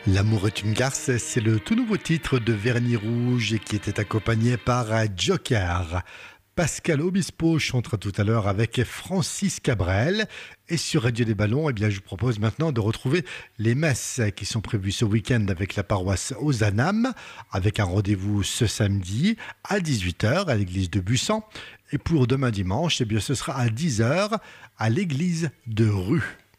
L'amour est une garce, c'est le tout nouveau titre de Vernis Rouge et qui était accompagné par Joker. Pascal Obispo chantera tout à l'heure avec Francis Cabrel. Et sur Radio des Ballons, je vous propose maintenant de retrouver les messes qui sont prévues ce week-end avec la paroisse Ozanam, avec un rendez-vous ce samedi à 18h à l'église de Bussan. Et pour demain dimanche, ce sera à 10h à l'église de Rue.